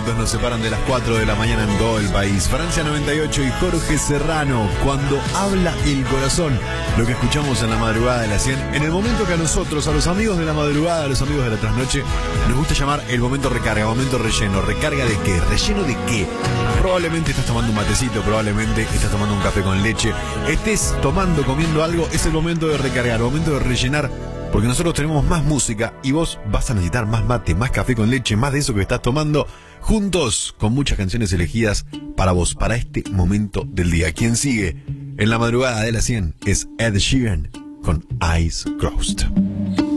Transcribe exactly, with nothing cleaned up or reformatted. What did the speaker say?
minutos nos separan de las cuatro de la mañana en todo el país. Francia noventa y ocho y Jorge Serrano, Cuando habla el corazón. Lo que escuchamos en la madrugada de la cien. En el momento que a nosotros, a los amigos de la madrugada, a los amigos de la trasnoche, nos gusta llamar el momento recarga, momento relleno. ¿Recarga de qué? ¿Relleno de qué? Probablemente estás tomando un matecito, probablemente estás tomando un café con leche. Estés tomando, comiendo algo, es el momento de recargar, el momento de rellenar. Porque nosotros tenemos más música y vos vas a necesitar más mate, más café con leche, más de eso que estás tomando, juntos con muchas canciones elegidas para vos, para este momento del día. Quien sigue en la madrugada de la cien es Ed Sheeran con Eyes Closed.